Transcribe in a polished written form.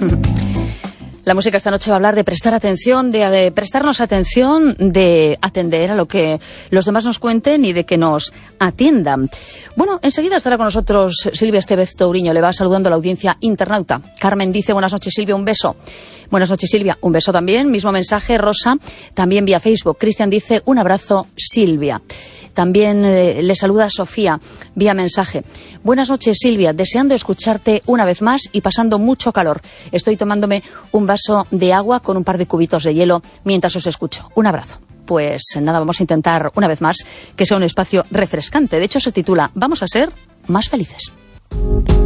La música esta noche va a hablar de prestar atención, de prestarnos atención, de atender a lo que los demás nos cuenten y de que nos atiendan. Bueno, enseguida estará con nosotros Silvia Estevez Touriño. Le va saludando a la audiencia internauta. Carmen dice: buenas noches, Silvia, un beso. Buenas noches, Silvia, un beso también. Mismo mensaje, Rosa, también vía Facebook. Cristian dice: un abrazo, Silvia. También le saluda Sofía vía mensaje. Buenas noches, Silvia, deseando escucharte una vez más y pasando mucho calor. Estoy tomándome un vaso de agua con un par de cubitos de hielo mientras os escucho. Un abrazo. Pues nada, vamos a intentar una vez más que sea un espacio refrescante. De hecho, se titula: vamos a ser más felices.